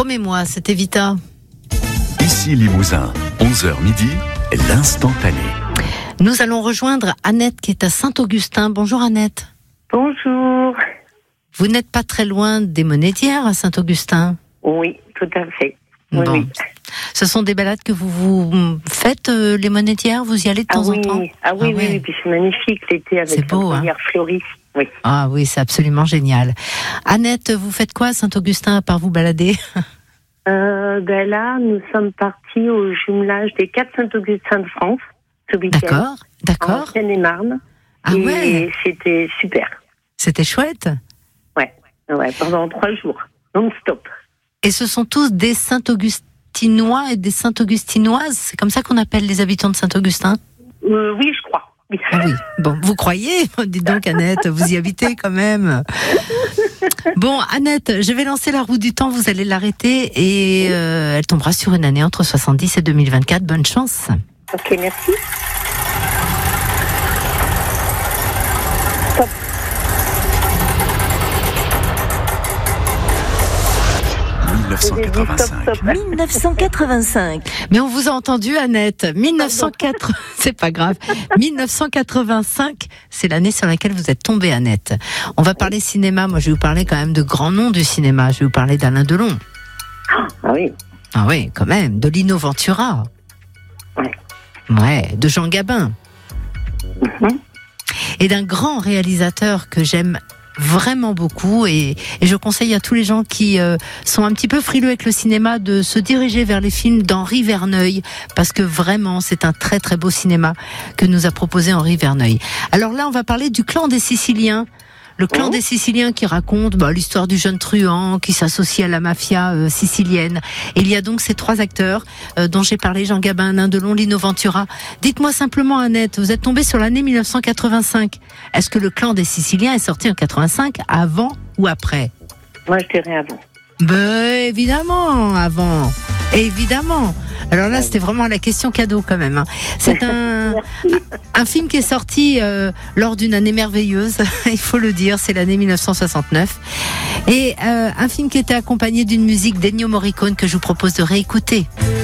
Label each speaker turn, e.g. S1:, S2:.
S1: Promets-moi, c'était Vita.
S2: Ici Limousin, 11h midi, l'instantané.
S1: Nous allons rejoindre Annette qui est à Saint-Augustin. Bonjour Annette.
S3: Bonjour.
S1: Vous n'êtes pas très loin des Monédières à Saint-Augustin?
S3: Oui, tout à fait. Oui,
S1: bon.
S3: oui.
S1: Ce sont des balades que vous faites, les Monédières? Vous y allez de temps en temps?
S3: Oui, puis c'est magnifique l'été avec
S1: c'est beau,
S3: la rivière fleurie. Oui.
S1: Ah oui, c'est absolument génial. Annette, vous faites quoi à Saint-Augustin à part vous balader?
S3: Là, nous sommes partis au jumelage des 4 Saint-Augustin de France ce week-end.
S1: D'accord.
S3: En Seine-et-Marne.
S1: Ah ouais.
S3: C'était super.
S1: C'était chouette.
S3: Ouais, pendant 3 jours, non-stop.
S1: Et ce sont tous des Saint-Augustinois et des Saint-Augustinoises? C'est comme ça qu'on appelle les habitants de Saint-Augustin?
S3: Oui, je crois. Oui.
S1: Ah oui, bon, vous croyez? Dites donc Annette, vous y habitez quand même. Bon, Annette, je vais lancer la roue du temps, vous allez l'arrêter et elle tombera sur une année entre 70 et 2024. Bonne chance.
S3: Ok, merci. Stop.
S2: 1985.
S4: 1985.
S1: Mais on vous a entendu, Annette. 1904, c'est pas grave. 1985, c'est l'année sur laquelle vous êtes tombée, Annette. On va parler cinéma. Moi, je vais vous parler quand même de grands noms du cinéma. Je vais vous parler d'Alain Delon.
S3: Ah oui.
S1: Ah oui, quand même. De Lino Ventura. Ouais, de Jean Gabin. Et d'un grand réalisateur que j'aime vraiment beaucoup et je conseille à tous les gens qui sont un petit peu frileux avec le cinéma de se diriger vers les films d'Henri Verneuil parce que vraiment c'est un très très beau cinéma que nous a proposé Henri Verneuil. Alors là on va parler du Clan des Siciliens. Le Clan des Siciliens qui raconte l'histoire du jeune truand qui s'associe à la mafia sicilienne. Et il y a donc ces 3 acteurs dont j'ai parlé, Jean Gabin, Alain Delon, Lino Ventura. Dites-moi simplement, Annette, vous êtes tombée sur l'année 1985. Est-ce que le Clan des Siciliens est sorti en 85, avant ou après?
S3: Moi, je dirais avant.
S1: Évidemment, avant. Évidemment. Alors là, c'était vraiment la question cadeau quand même. C'est un film qui est sorti lors d'une année merveilleuse, il faut le dire, c'est l'année 1969. Et un film qui était accompagné d'une musique d'Ennio Morricone que je vous propose de réécouter.